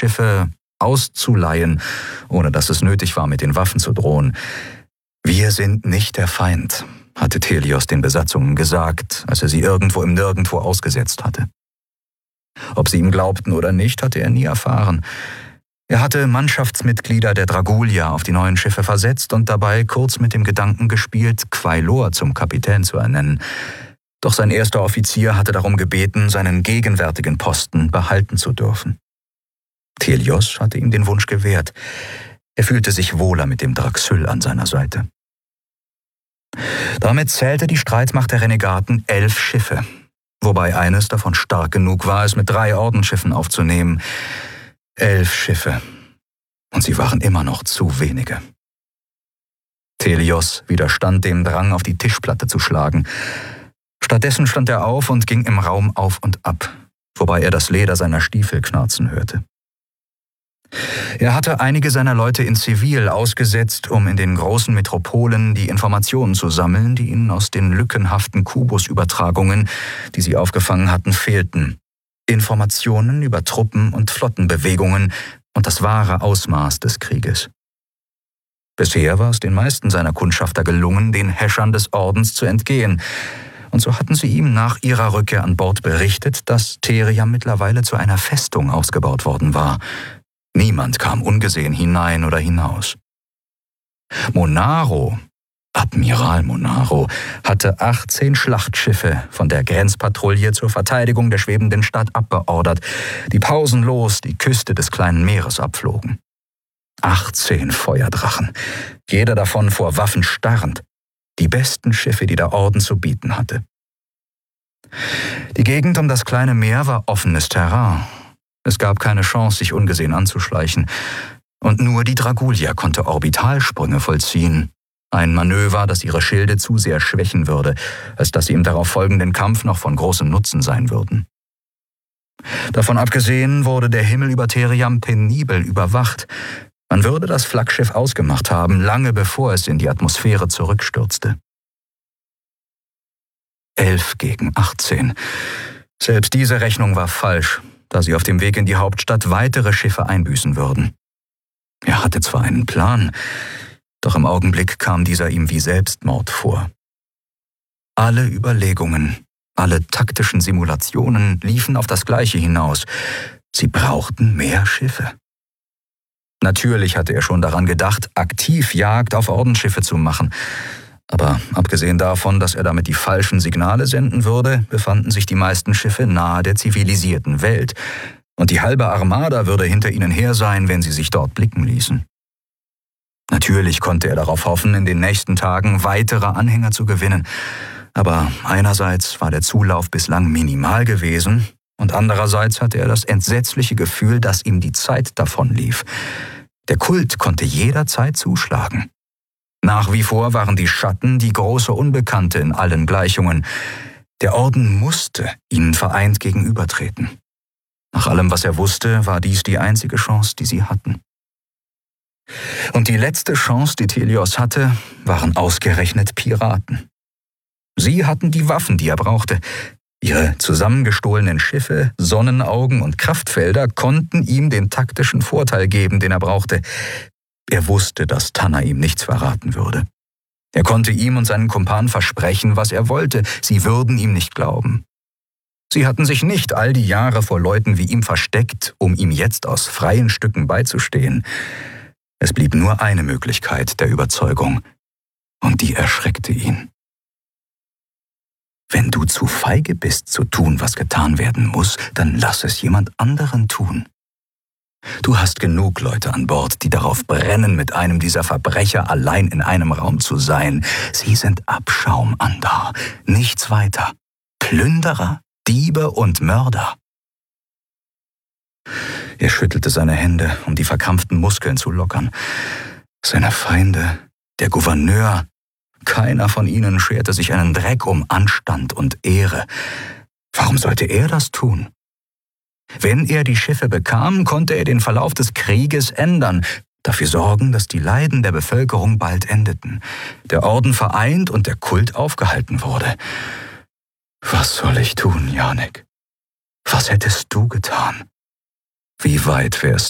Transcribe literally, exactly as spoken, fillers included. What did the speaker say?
Schiffe auszuleihen, ohne dass es nötig war, mit den Waffen zu drohen. »Wir sind nicht der Feind«, hatte Thelios den Besatzungen gesagt, als er sie irgendwo im Nirgendwo ausgesetzt hatte. Ob sie ihm glaubten oder nicht, hatte er nie erfahren. Er hatte Mannschaftsmitglieder der Dragulia auf die neuen Schiffe versetzt und dabei kurz mit dem Gedanken gespielt, Quailor zum Kapitän zu ernennen. Doch sein erster Offizier hatte darum gebeten, seinen gegenwärtigen Posten behalten zu dürfen. Thelios hatte ihm den Wunsch gewährt. Er fühlte sich wohler mit dem Draxyl an seiner Seite. Damit zählte die Streitmacht der Renegaten elf Schiffe, wobei eines davon stark genug war, es mit drei Ordensschiffen aufzunehmen. Elf Schiffe. Und sie waren immer noch zu wenige. Thelios widerstand dem Drang, auf die Tischplatte zu schlagen. Stattdessen stand er auf und ging im Raum auf und ab, wobei er das Leder seiner Stiefel knarzen hörte. Er hatte einige seiner Leute in Zivil ausgesetzt, um in den großen Metropolen die Informationen zu sammeln, die ihnen aus den lückenhaften Kubus-Übertragungen, die sie aufgefangen hatten, fehlten. Informationen über Truppen- und Flottenbewegungen und das wahre Ausmaß des Krieges. Bisher war es den meisten seiner Kundschafter gelungen, den Häschern des Ordens zu entgehen, und so hatten sie ihm nach ihrer Rückkehr an Bord berichtet, dass Theria mittlerweile zu einer Festung ausgebaut worden war. Niemand kam ungesehen hinein oder hinaus. Monaro, Admiral Monaro, hatte achtzehn Schlachtschiffe von der Grenzpatrouille zur Verteidigung der schwebenden Stadt abbeordert, die pausenlos die Küste des kleinen Meeres abflogen. achtzehn Feuerdrachen, jeder davon vor Waffen starrend, die besten Schiffe, die der Orden zu bieten hatte. Die Gegend um das kleine Meer war offenes Terrain. Es gab keine Chance, sich ungesehen anzuschleichen. Und nur die Dragulia konnte Orbitalsprünge vollziehen. Ein Manöver, das ihre Schilde zu sehr schwächen würde, als dass sie im darauf folgenden Kampf noch von großem Nutzen sein würden. Davon abgesehen wurde der Himmel über Theriam penibel überwacht. Man würde das Flaggschiff ausgemacht haben, lange bevor es in die Atmosphäre zurückstürzte. Elf gegen achtzehn. Selbst diese Rechnung war falsch, da sie auf dem Weg in die Hauptstadt weitere Schiffe einbüßen würden. Er hatte zwar einen Plan, doch im Augenblick kam dieser ihm wie Selbstmord vor. Alle Überlegungen, alle taktischen Simulationen liefen auf das Gleiche hinaus. Sie brauchten mehr Schiffe. Natürlich hatte er schon daran gedacht, aktiv Jagd auf Ordensschiffe zu machen. Aber abgesehen davon, dass er damit die falschen Signale senden würde, befanden sich die meisten Schiffe nahe der zivilisierten Welt. Und die halbe Armada würde hinter ihnen her sein, wenn sie sich dort blicken ließen. Natürlich konnte er darauf hoffen, in den nächsten Tagen weitere Anhänger zu gewinnen. Aber einerseits war der Zulauf bislang minimal gewesen und andererseits hatte er das entsetzliche Gefühl, dass ihm die Zeit davonlief. Der Kult konnte jederzeit zuschlagen. Nach wie vor waren die Schatten die große Unbekannte in allen Gleichungen. Der Orden musste ihnen vereint gegenübertreten. Nach allem, was er wusste, war dies die einzige Chance, die sie hatten. Und die letzte Chance, die Thelios hatte, waren ausgerechnet Piraten. Sie hatten die Waffen, die er brauchte. Ihre zusammengestohlenen Schiffe, Sonnenaugen und Kraftfelder konnten ihm den taktischen Vorteil geben, den er brauchte. Er wusste, dass Tanna ihm nichts verraten würde. Er konnte ihm und seinen Kumpanen versprechen, was er wollte. Sie würden ihm nicht glauben. Sie hatten sich nicht all die Jahre vor Leuten wie ihm versteckt, um ihm jetzt aus freien Stücken beizustehen. Es blieb nur eine Möglichkeit der Überzeugung, und die erschreckte ihn. Wenn du zu feige bist, zu tun, was getan werden muss, dann lass es jemand anderen tun. Du hast genug Leute an Bord, die darauf brennen, mit einem dieser Verbrecher allein in einem Raum zu sein. Sie sind Abschaum, Andar, nichts weiter. Plünderer, Diebe und Mörder. Er schüttelte seine Hände, um die verkrampften Muskeln zu lockern. Seine Feinde, der Gouverneur, keiner von ihnen scherte sich einen Dreck um Anstand und Ehre. Warum sollte er das tun? Wenn er die Schiffe bekam, konnte er den Verlauf des Krieges ändern, dafür sorgen, dass die Leiden der Bevölkerung bald endeten, der Orden vereint und der Kult aufgehalten wurde. Was soll ich tun, Janek? Was hättest du getan? Wie weit wärst